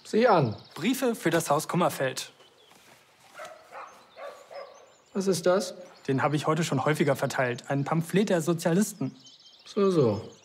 Sieh an. Briefe für das Haus Kummerfeld. Was ist das? Den habe ich heute schon häufiger verteilt. Ein Pamphlet der Sozialisten. So.